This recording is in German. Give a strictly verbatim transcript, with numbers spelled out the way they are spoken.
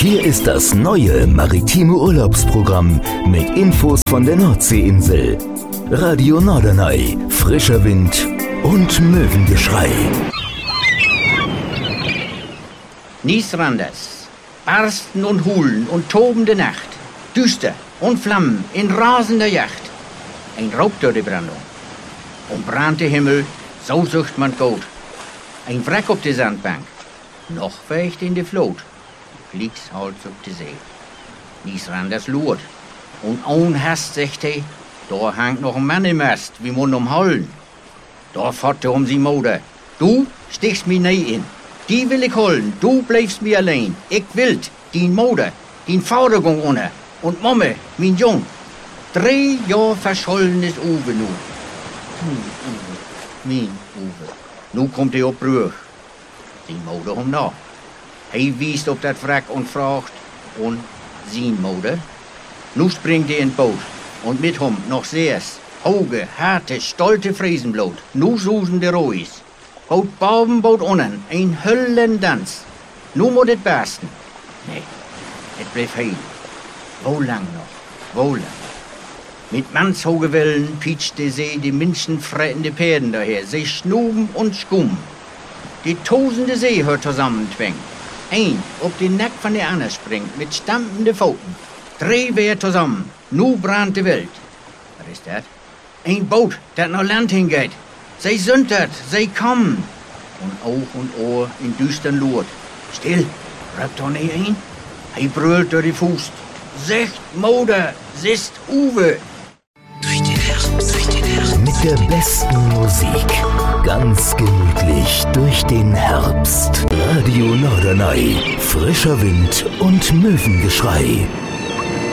Hier ist das neue maritime Urlaubsprogramm mit Infos von der Nordseeinsel. Radio Norderney, frischer Wind und Möwengeschrei. Niesranders, Barsten und Hulen und tobende Nacht, düster und Flammen in rasender Yacht. Ein Raubtürdebrandung. Und brannte Himmel, so sucht man Gold. Ein Wrack auf der Sandbank, noch weicht in der Flut. Klickshals auf die See. Niesranders lurt. Und ohn Hast, sagt he, da hangt noch ein Mann im Mast, wie Mund umholen. Da fährt er um sie Mode. Du stichst mi nie in. Die will ich holen, du bleibst mir allein. Ich will din Mode, din Forderung ohne. Und Momme, mein Jung. Drei Jahr verschollen ist Uwe nu. Hm, Uwe, mein Uwe. Nu kommt er auf Brüch. Die Mode um nach. Hij wiest op dat wrak und fragt, und sein Mode? Nu springt er in Boot, und mit hom noch seers, hoge, harte, stolte Friesenblut. Nu susen de Rois. Haut Baubenboot unnen, ein Höllendans. Nu moet het bersten. Nee, het bleef heil. Wo lang noch, wo lang? Mit mannshoge Wellen pietscht de See die menschenfrettende Pferden daher, sie schnuben und skummen. Die tosende See hört zusammentwängen. Ein op den Nack von der Anne springt mit stampende Pfoten. Drei wer zusammen, nu brannt die Welt. Was ist das? Ein Boot, dat nach Land hingeht. Sie sündert, sie kommen. Und Auge und Ohr in düstern Lurt. Still, röpt doch nicht ein. Hij brüllt durch die Fuß. Secht Mode, sist Uwe. Durch den Herbst, durch den Herbst. Mit der besten Musik. Ganz gemütlich durch den Herbst. Radio Norderney, frischer Wind und Möwengeschrei.